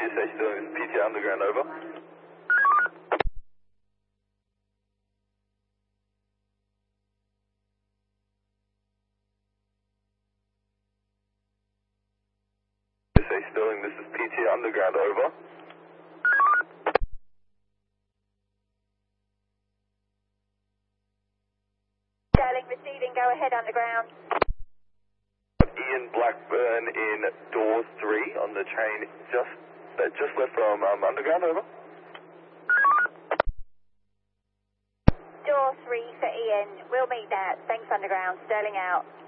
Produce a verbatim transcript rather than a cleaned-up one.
Station Sterling, P T Underground, over. Station Sterling, this is P T Underground, over. Sterling receiving, go ahead underground. Ian Blackburn in door three on the train just that just left from um, Underground, over. Door three for Ian, we'll meet that. Thanks underground, Sterling out.